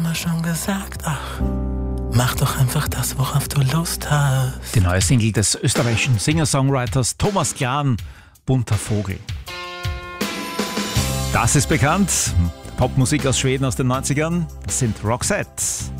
immer schon gesagt, ach, mach doch einfach das, worauf du Lust hast. Die neue Single des österreichischen Singer-Songwriters Thomas Klan, Bunter Vogel. Das ist bekannt. Popmusik aus Schweden aus den 90ern. Das sind Roxette.